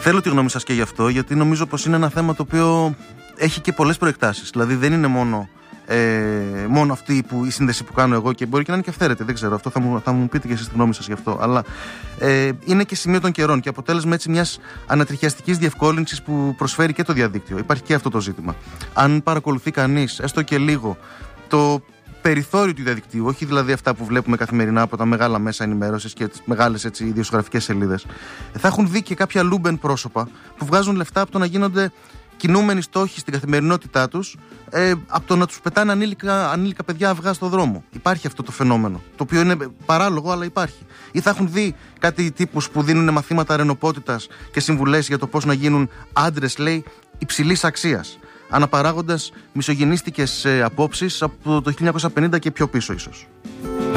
Θέλω τη γνώμη σας και γι' αυτό, γιατί νομίζω πως είναι ένα θέμα το οποίο έχει και πολλές προεκτάσεις. Δηλαδή δεν είναι μόνο αυτή η σύνδεση που κάνω εγώ, και μπορεί και να είναι και αυθαίρετη, δεν ξέρω, αυτό θα μου πείτε και εσείς τη γνώμη σας γι' αυτό. Αλλά είναι και σημείο των καιρών και αποτέλεσμα έτσι μιας ανατριχιαστικής διευκόλυνσης που προσφέρει και το διαδίκτυο. Υπάρχει και αυτό το ζήτημα. Αν παρακολουθεί κανείς, έστω και λίγο, το περιθώριο του διαδικτύου, όχι δηλαδή αυτά που βλέπουμε καθημερινά από τα μεγάλα μέσα ενημέρωσης και τις μεγάλες ιδιοσιογραφικές σελίδες, θα έχουν δει και κάποια λούμπεν πρόσωπα που βγάζουν λεφτά από το να γίνονται κινούμενοι στόχοι στην καθημερινότητά τους, από το να τους πετάνε ανήλικα παιδιά αυγά στο δρόμο. Υπάρχει αυτό το φαινόμενο, το οποίο είναι παράλογο, αλλά υπάρχει. Ή θα έχουν δει κάτι τύπους που δίνουν μαθήματα ρενοπότητας και συμβουλές για το πώς να γίνουν άντρες, λέει, υψηλής αξίας, αναπαράγοντας μισογενίστικες απόψεις από το 1950 και πιο πίσω ίσως.